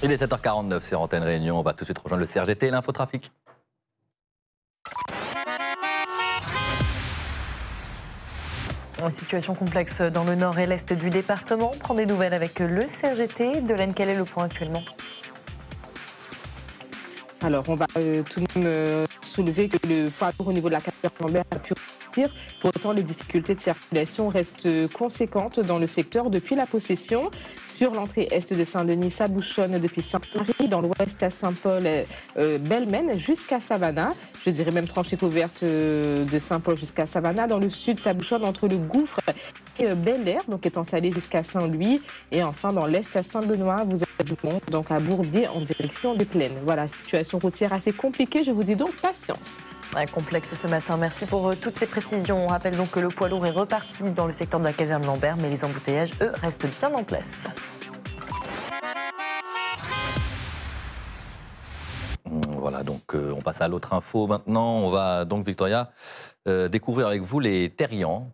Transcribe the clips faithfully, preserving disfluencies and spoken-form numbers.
Il est sept heures quarante-neuf sur Antenne Réunion. On va tout de suite rejoindre le C R G T et l'infotrafic. Une situation complexe dans le nord et l'est du département. On prend des nouvelles avec le C R G T. Delaine, quel est le point actuellement ? Alors, on va euh, tout de même euh, soulever que le poids lourd au niveau de la capitale Lambert a pu repartir. Pour autant, les difficultés de circulation restent conséquentes dans le secteur depuis la possession. Sur l'entrée est de Saint-Denis, ça bouchonne depuis Sainte-Marie. Dans l'ouest à Saint-Paul, euh, Belmen jusqu'à Savannah. Je dirais même tranchée couverte euh, de Saint-Paul jusqu'à Savannah. Dans le sud, ça bouchonne entre le Gouffre et euh, Bel-Air, donc étant salé jusqu'à Saint-Louis. Et enfin, dans l'est à Saint-Benoît, vous avez du monde, donc à Bourbier en direction des Plaines. Voilà, situation routière assez compliquée. Je vous dis donc patience. Un complexe ce matin. Merci pour euh, toutes ces précisions. On rappelle donc que le poids lourd est reparti dans le secteur de la caserne Lambert, mais les embouteillages, eux, restent bien en place. Voilà, donc euh, on passe à l'autre info maintenant. On va donc, Victoria, euh, découvrir avec vous les terriens.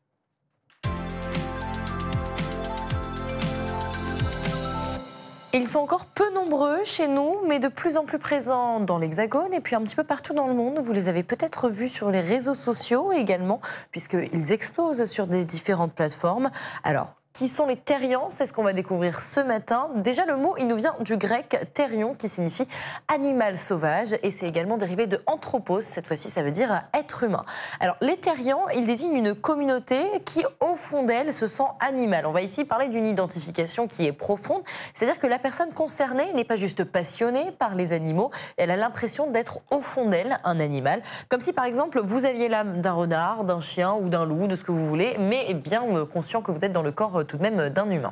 Ils sont encore peu nombreux chez nous, mais de plus en plus présents dans l'Hexagone et puis un petit peu partout dans le monde. Vous les avez peut-être vus sur les réseaux sociaux également, puisqu'ils explosent sur des différentes plateformes. Alors, qui sont les thérians? C'est ce qu'on va découvrir ce matin. Déjà, le mot, il nous vient du grec thérion, qui signifie animal sauvage, et c'est également dérivé de anthropos. Cette fois-ci, ça veut dire être humain. Alors, les thérians, ils désignent une communauté qui, au fond d'elle, se sent animale. On va ici parler d'une identification qui est profonde, c'est-à-dire que la personne concernée n'est pas juste passionnée par les animaux, elle a l'impression d'être au fond d'elle un animal. Comme si, par exemple, vous aviez l'âme d'un renard, d'un chien ou d'un loup, de ce que vous voulez, mais bien conscient que vous êtes dans le corps tout de même d'un humain.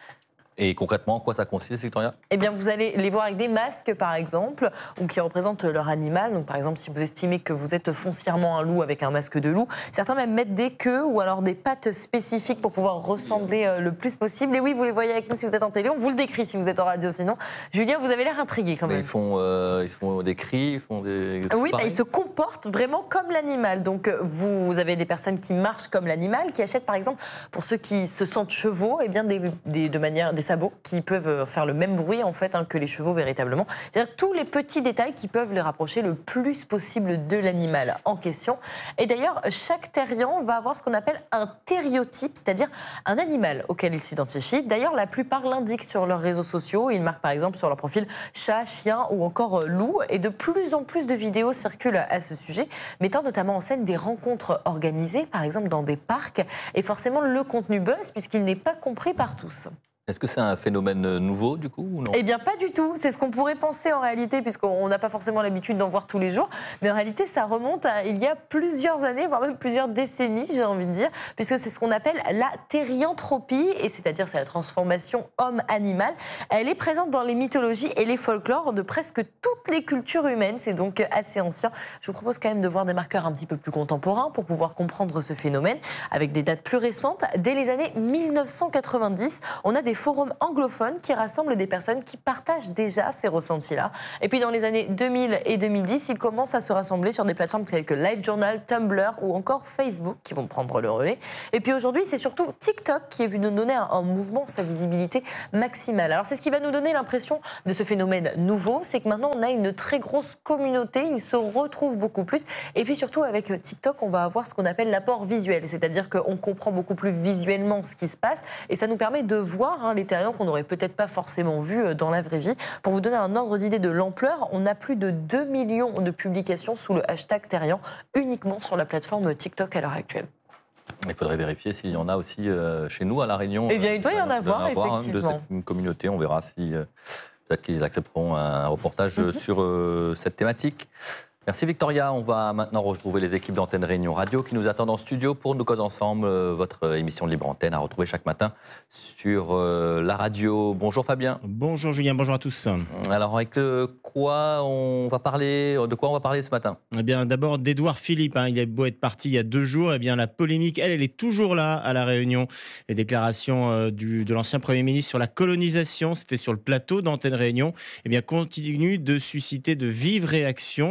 Et concrètement, en quoi ça consiste, Victoria? Eh bien, vous allez les voir avec des masques, par exemple, ou qui représentent leur animal. Donc, par exemple, si vous estimez que vous êtes foncièrement un loup avec un masque de loup, certains même mettent des queues ou alors des pattes spécifiques pour pouvoir ressembler euh, le plus possible. Et oui, vous les voyez avec nous si vous êtes en télé, on vous le décrit si vous êtes en radio. Sinon, Julien, vous avez l'air intrigué quand même. Mais ils font, euh, ils font des cris, ils font des... Oui, bah, ils se comportent vraiment comme l'animal. Donc, vous avez des personnes qui marchent comme l'animal, qui achètent, par exemple, pour ceux qui se sentent chevaux, eh bien, des, des, de manière, des sabots qui peuvent faire le même bruit en fait hein, que les chevaux véritablement. C'est-à-dire tous les petits détails qui peuvent les rapprocher le plus possible de l'animal en question. Et d'ailleurs, chaque thérian va avoir ce qu'on appelle un thériotype, c'est-à-dire un animal auquel il s'identifie. D'ailleurs, la plupart l'indiquent sur leurs réseaux sociaux. Ils marquent par exemple sur leur profil chat, chien ou encore loup. Et de plus en plus de vidéos circulent à ce sujet, mettant notamment en scène des rencontres organisées, par exemple dans des parcs. Et forcément, le contenu buzz puisqu'il n'est pas compris par tous. Est-ce que c'est un phénomène nouveau, du coup, ou non? Eh bien, pas du tout. C'est ce qu'on pourrait penser en réalité, puisqu'on n'a pas forcément l'habitude d'en voir tous les jours. Mais en réalité, ça remonte à il y a plusieurs années, voire même plusieurs décennies, j'ai envie de dire, puisque c'est ce qu'on appelle la thérianthropie, et c'est-à-dire c'est la transformation homme-animal. Elle est présente dans les mythologies et les folklores de presque toutes les cultures humaines. C'est donc assez ancien. Je vous propose quand même de voir des marqueurs un petit peu plus contemporains pour pouvoir comprendre ce phénomène, avec des dates plus récentes. Dès les années mille neuf cent quatre-vingt-dix, on a des forums anglophones qui rassemblent des personnes qui partagent déjà ces ressentis-là. Et puis dans les années deux mille et deux mille dix, ils commencent à se rassembler sur des plateformes telles que LiveJournal, Tumblr ou encore Facebook qui vont prendre le relais. Et puis aujourd'hui, c'est surtout TikTok qui est venu nous donner un, un mouvement, sa visibilité maximale. Alors c'est ce qui va nous donner l'impression de ce phénomène nouveau, c'est que maintenant on a une très grosse communauté, ils se retrouvent beaucoup plus. Et puis surtout avec TikTok, on va avoir ce qu'on appelle l'apport visuel, c'est-à-dire qu'on comprend beaucoup plus visuellement ce qui se passe et ça nous permet de voir hein, les thérians qu'on n'aurait peut-être pas forcément vus dans la vraie vie. Pour vous donner un ordre d'idée de l'ampleur, on a plus de deux millions de publications sous le hashtag thérian uniquement sur la plateforme TikTok à l'heure actuelle. Il faudrait vérifier s'il y en a aussi euh, chez nous à La Réunion. Eh bien, il doit y en euh, avoir, avoir effectivement. Hein, de cette communauté, on verra si euh, peut-être qu'ils accepteront un reportage mm-hmm. sur euh, cette thématique. Merci Victoria. On va maintenant retrouver les équipes d'Antenne Réunion Radio qui nous attendent en studio pour Nous Cause Ensemble, votre émission de Libre Antenne à retrouver chaque matin sur euh, la radio. Bonjour Fabien. Bonjour Julien, bonjour à tous. Alors avec euh, quoi on va parler, de quoi on va parler ce matin? Eh bien d'abord d'Édouard Philippe, hein, il a beau être parti il y a deux jours, eh bien la polémique, elle, elle est toujours là à La Réunion. Les déclarations euh, du, de l'ancien Premier ministre sur la colonisation, c'était sur le plateau d'Antenne Réunion, eh bien continuent de susciter de vives réactions dans l'île.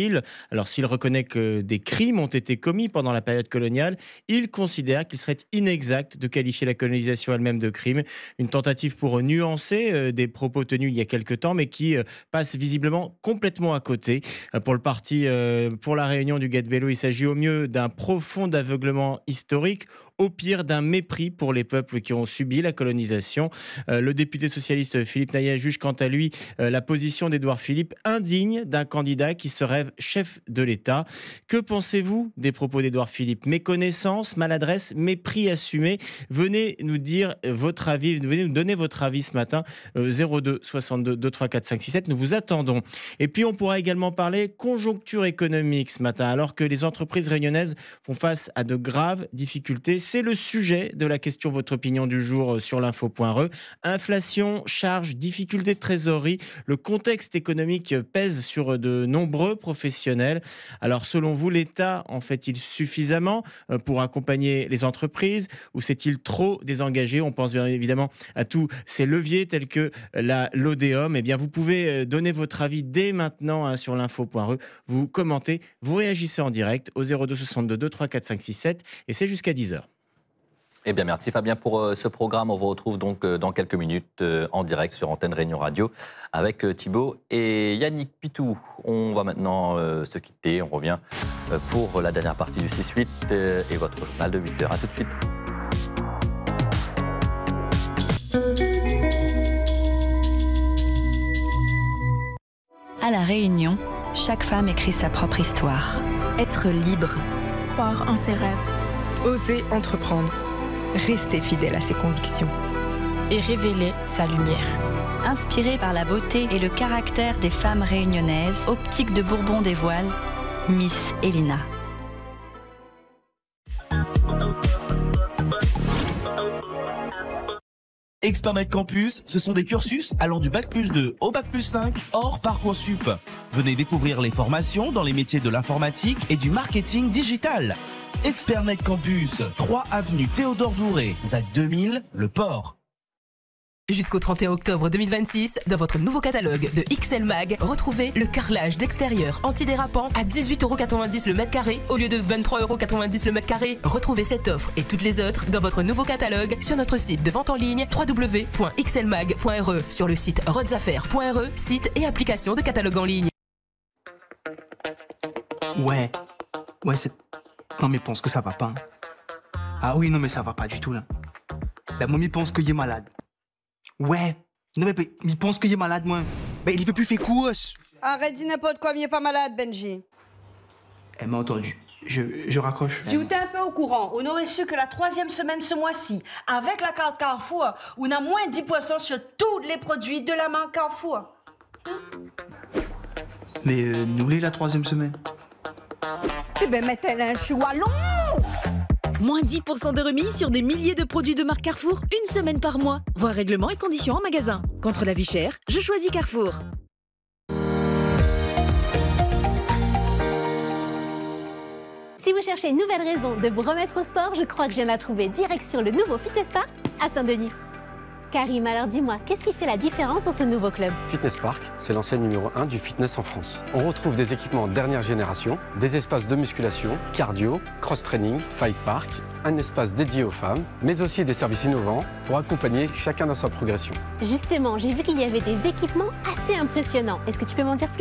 Churchill. Alors s'il reconnaît que des crimes ont été commis pendant la période coloniale, il considère qu'il serait inexact de qualifier la colonisation elle-même de crime. Une tentative pour nuancer euh, des propos tenus il y a quelque temps, mais qui euh, passe visiblement complètement à côté. Euh, pour le parti, euh, pour la Réunion du Guet-Bello, il s'agit au mieux d'un profond aveuglement historique, au pire d'un mépris pour les peuples qui ont subi la colonisation. Euh, le député socialiste Philippe Naillet juge quant à lui euh, la position d'Édouard Philippe indigne d'un candidat qui se rêve chef de l'État. Que pensez-vous des propos d'Édouard Philippe? Méconnaissance, maladresse, mépris assumé? Venez nous dire votre avis, venez nous donner votre avis ce matin, euh, zéro deux soixante-deux deux trois quatre cinq six sept, nous vous attendons. Et puis on pourra également parler conjoncture économique ce matin, alors que les entreprises réunionnaises font face à de graves difficultés. C'est le sujet de la question Votre opinion du jour sur l'info point re. Inflation, charges, difficultés de trésorerie. Le contexte économique pèse sur de nombreux professionnels. Alors selon vous, l'État en fait-il suffisamment pour accompagner les entreprises ou s'est-il trop désengagé? On pense bien évidemment à tous ces leviers tels que la Lodéom. Eh bien, vous pouvez donner votre avis dès maintenant hein, sur l'info point re. Vous commentez, vous réagissez en direct au zéro deux soixante-deux deux trois quatre cinq six sept et c'est jusqu'à dix heures. Eh bien, merci Fabien pour euh, ce programme. On vous retrouve donc euh, dans quelques minutes euh, en direct sur Antenne Réunion Radio avec euh, Thibaut et Yannick Pitou. On va maintenant euh, se quitter. On revient euh, pour la dernière partie du six huit euh, et votre journal de huit heures. A tout de suite. À La Réunion, chaque femme écrit sa propre histoire. Être libre, croire en ses rêves, oser entreprendre, rester fidèle à ses convictions et révéler sa lumière. Inspirée par la beauté et le caractère des femmes réunionnaises, Optique de Bourbon des Voiles, Miss Elina. Expertnet Campus, ce sont des cursus allant du bac plus deux au bac plus cinq, hors Parcoursup. Venez découvrir les formations dans les métiers de l'informatique et du marketing digital. Expertnet Campus, trois avenue Théodore Douré, Z A C deux mille, Le Port. Jusqu'au trente et un octobre deux mille vingt-six, dans votre nouveau catalogue de X L Mag, retrouvez le carrelage d'extérieur antidérapant à dix-huit euros quatre-vingt-dix le mètre carré au lieu de vingt-trois euros quatre-vingt-dix le mètre carré. Retrouvez cette offre et toutes les autres dans votre nouveau catalogue sur notre site de vente en ligne w w w point x l mag point r e, sur le site rodsaffaires point r e, site et application de catalogue en ligne. Ouais, ouais c'est... Non mais pense que ça va pas. Hein. Ah oui, non mais ça va pas du tout là. La momie pense qu'il est malade. Ouais, non mais il pense qu'il est malade moi. Mais il veut plus faire course. Arrête dis n'importe quoi, il est pas malade Benji. Elle m'a entendu. Je, je raccroche. Si vous êtes un peu au courant, on aurait su que la troisième semaine ce mois-ci, avec la carte Carrefour, on a moins dix pour cent sur tous les produits de la marque Carrefour. Hum? Mais euh, nous l'est la troisième semaine. Eh ben mettez-le un choualon. Moins dix pour cent de remise sur des milliers de produits de marque Carrefour une semaine par mois. Voir règlements et conditions en magasin. Contre la vie chère, je choisis Carrefour. Si vous cherchez une nouvelle raison de vous remettre au sport, je crois que je viens de la trouver. Direction le nouveau Fitness Park à Saint-Denis. Karim, alors dis-moi, qu'est-ce qui fait la différence dans ce nouveau club? Fitness Park, c'est l'enseigne numéro un du fitness en France. On retrouve des équipements dernière génération, des espaces de musculation, cardio, cross-training, fight park, un espace dédié aux femmes, mais aussi des services innovants pour accompagner chacun dans sa progression. Justement, j'ai vu qu'il y avait des équipements assez impressionnants. Est-ce que tu peux m'en dire plus?